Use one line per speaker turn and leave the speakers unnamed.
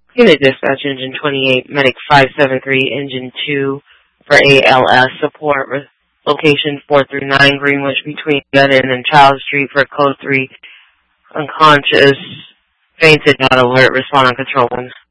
Unit Dispatch Engine 28, Medic 573, Engine 2 for ALS support. Location 439 Greenwich between Gunn and Child Street for Code 3. Unconscious. Fainted, not alert. Respond on control 1.